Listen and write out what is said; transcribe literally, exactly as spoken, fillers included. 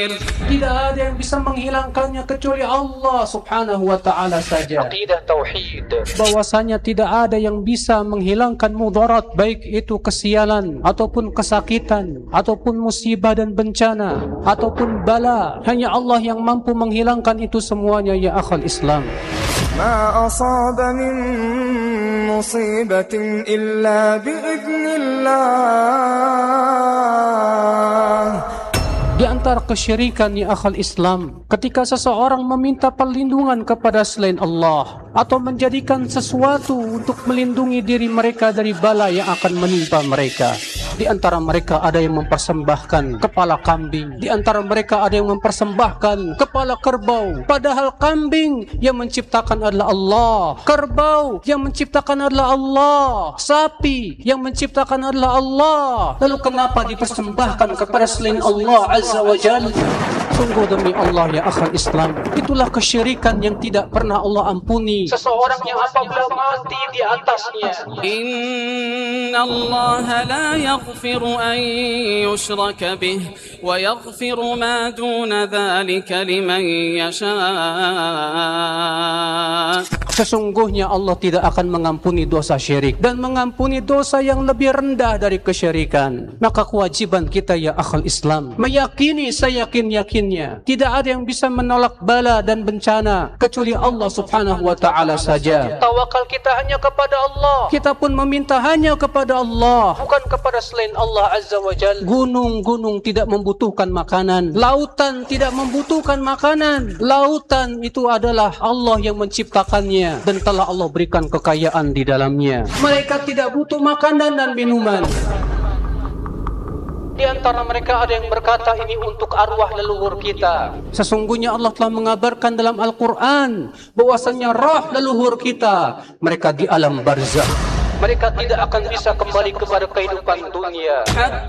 Tidak ada yang bisa menghilangkannya kecuali Allah subhanahu wa ta'ala saja. Aqidah tauhid. Bahwasanya tidak ada yang bisa menghilangkan mudarat, baik itu kesialan ataupun kesakitan ataupun musibah dan bencana ataupun bala. Hanya Allah yang mampu menghilangkan itu semuanya, ya akhal Islam. Ma asaba min musibatin illa biiznillah. Di antara kesyirikan, ya akhal Islam, ketika seseorang meminta perlindungan kepada selain Allah atau menjadikan sesuatu untuk melindungi diri mereka dari bala yang akan menimpa mereka. Di antara mereka ada yang mempersembahkan kepala kambing, di antara mereka ada yang mempersembahkan kepala kerbau, padahal kambing yang menciptakan adalah Allah, kerbau yang menciptakan adalah Allah, sapi yang menciptakan adalah Allah. Lalu kenapa dipersembahkan kepada selain Allah Azza wa Jalla? Sungguh demi Allah, ya akhal Islam, itulah kesyirikan yang tidak pernah Allah ampuni seseorang yang apabila mati di atasnya. Inna Allah la yaghfiru an yushraka bih wa yaghfiru ma duna dhalika liman yasha. Sesungguhnya Allah tidak akan mengampuni dosa syirik dan mengampuni dosa yang lebih rendah dari kesyirikan. Maka kewajiban kita, ya akhal Islam, meyakini seyakin-yakinnya tidak ada yang bisa menolak bala dan bencana kecuali Allah subhanahu wa ta'ala saja. Tawakal kita hanya kepada Allah. Kita pun meminta hanya kepada Allah, bukan kepada selain Allah Azza wa Jalla. Gunung-gunung tidak membutuhkan makanan, lautan tidak membutuhkan makanan. Lautan itu adalah Allah yang menciptakannya dan telah Allah berikan kekayaan di dalamnya. Mereka tidak butuh makanan dan minuman. Di antara mereka ada yang berkata, ini untuk arwah leluhur kita. Sesungguhnya Allah telah mengabarkan dalam Al-Quran bahwasanya roh leluhur kita, mereka di alam barzakh. Mereka tidak akan bisa kembali kepada kehidupan dunia.